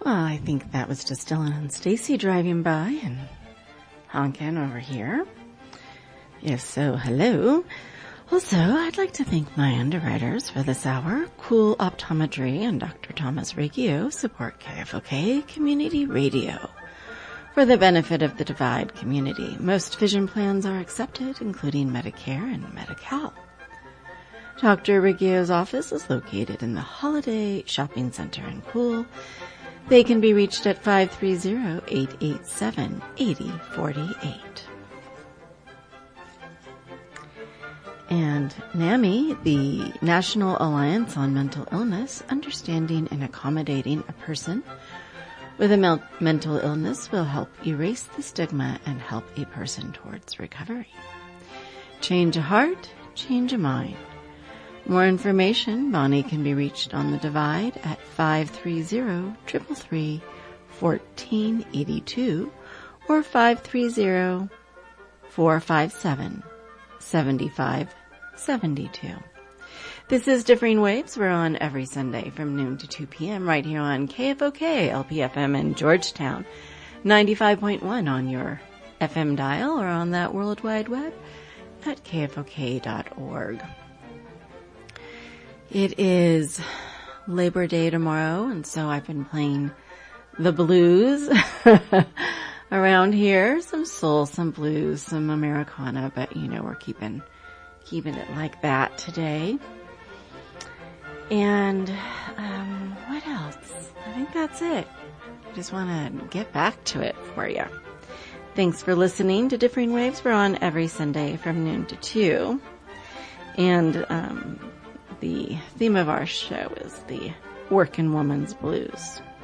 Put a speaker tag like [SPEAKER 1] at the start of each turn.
[SPEAKER 1] Well, I think that was just Dylan and Stacy driving by and honking over here. If so, hello. Also, I'd like to thank my underwriters for this hour. Cool Optometry and Dr. Thomas Riggio support KFOK Community Radio. For the benefit of the Divide community, most vision plans are accepted, including Medicare and Medi-Cal. Dr. Riggio's office is located in the Holiday Shopping Center in Poole. They can be reached at 530-887-8048. And NAMI, the National Alliance on Mental Illness, understanding and accommodating a person with a mental illness will help erase the stigma and help a person towards recovery. Change a heart, change a mind. More information, Bonnie can be reached on the Divide at 530-333-1482 or 530-457-7572. This is Differing Waves. We're on every Sunday from noon to 2 p.m. right here on KFOK, LPFM in Georgetown, 95.1 on your FM dial or on that World Wide Web at kfok.org. It is Labor Day tomorrow, and so I've been playing the blues around here. Some soul, some blues, some Americana, but we're keeping it like that today. And what else? I think that's it. I just want to get back to it for you. Thanks for listening to Differing Waves. We're on every Sunday from noon to 2. And the theme of our show is the working woman's blues.